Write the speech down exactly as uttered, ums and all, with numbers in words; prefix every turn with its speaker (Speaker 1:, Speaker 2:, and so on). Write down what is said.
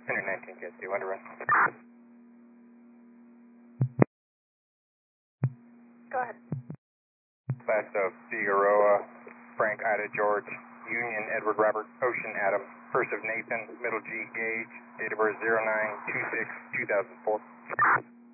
Speaker 1: Unit nineteen, K C, when to run.
Speaker 2: Go ahead.
Speaker 1: Class of Figueroa, Frank, Ida, George, Union, Edward, Robert, Ocean, Adam, first of Nathan, middle G, Gage, date of birth zero nine two six two thousand four.